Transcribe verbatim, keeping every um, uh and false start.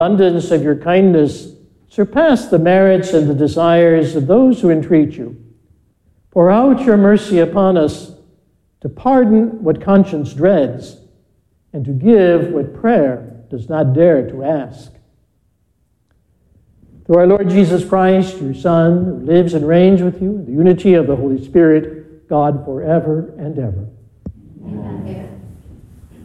abundance of your kindness, surpass the merits and the desires of those who entreat you. Pour out your mercy upon us to pardon what conscience dreads and to give what prayer does not dare to ask. Through our Lord Jesus Christ, your Son, who lives and reigns with you in the unity of the Holy Spirit, God forever and ever. Amen.